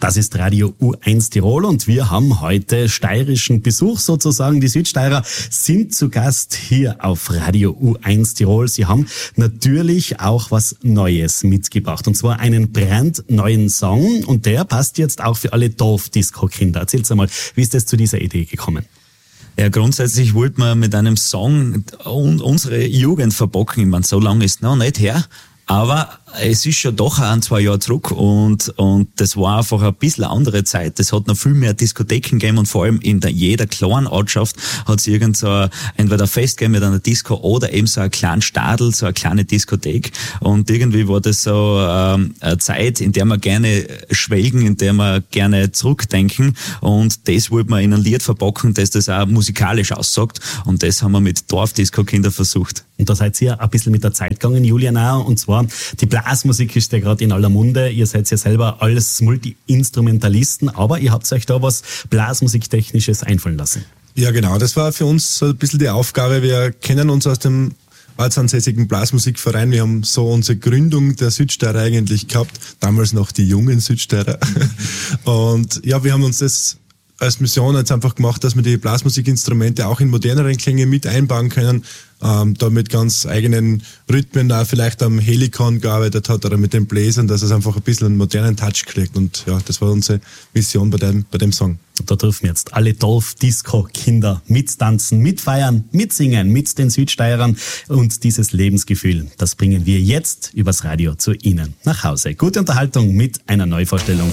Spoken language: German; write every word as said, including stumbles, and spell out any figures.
Das ist Radio U eins Tirol und wir haben heute steirischen Besuch sozusagen. Die Südsteirer sind zu Gast hier auf Radio U eins Tirol. Sie haben natürlich auch was Neues mitgebracht und zwar einen brandneuen Song und der passt jetzt auch für alle Dorfdisco-Kinder. Erzähl's einmal, wie ist es zu dieser Idee gekommen? Ja, grundsätzlich wollte man mit einem Song unsere Jugend verbocken. Ich meine, so lange ist noch nicht her. Aber es ist schon doch ein, zwei Jahre zurück und, und das war einfach ein bisschen eine andere Zeit. Es hat noch viel mehr Diskotheken gegeben und vor allem in der, jeder kleinen Ortschaft hat es irgend so ein, entweder ein Fest gegeben mit einer Disco oder eben so ein kleinen Stadel, so eine kleine Diskothek. Und irgendwie war das so ähm, eine Zeit, in der wir gerne schwelgen, in der wir gerne zurückdenken und das wollte man in ein Lied verpacken, dass das auch musikalisch aussagt und das haben wir mit Dorfdisco-Kinder versucht. Und da seid ihr ein bisschen mit der Zeit gegangen, Julian, auch, und zwar die Blasmusik ist ja gerade in aller Munde. Ihr seid ja selber alles Multi-Instrumentalisten, aber ihr habt euch da was Blasmusiktechnisches einfallen lassen. Ja, genau. Das war für uns so ein bisschen die Aufgabe. Wir kennen uns aus dem ortsansässigen Blasmusikverein. Wir haben so unsere Gründung der Südsteirer eigentlich gehabt. Damals noch die jungen Südsteirer. Und ja, wir haben uns das als Mission jetzt einfach gemacht, dass wir die Blasmusikinstrumente auch in moderneren Klänge mit einbauen können, ähm, da mit ganz eigenen Rhythmen da vielleicht am Helikon gearbeitet hat oder mit den Bläsern, dass es einfach ein bisschen einen modernen Touch kriegt und ja, das war unsere Mission bei dem, bei dem Song. Und da dürfen jetzt alle Dorf-Disco-Kinder mittanzen, mitfeiern, mitsingen mit den Südsteirern und dieses Lebensgefühl, das bringen wir jetzt übers Radio zu Ihnen nach Hause. Gute Unterhaltung mit einer Neuvorstellung.